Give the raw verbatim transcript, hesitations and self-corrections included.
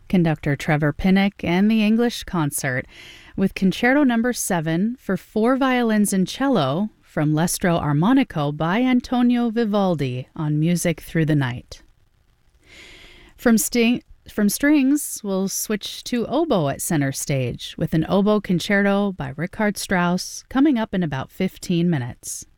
Conductor Trevor Pinnock and the English Concert with Concerto Number seven for four violins and cello from L'Estro Armonico by Antonio Vivaldi on Music Through the Night. From, sting- from strings, we'll switch to oboe at center stage with an oboe concerto by Richard Strauss coming up in about fifteen minutes.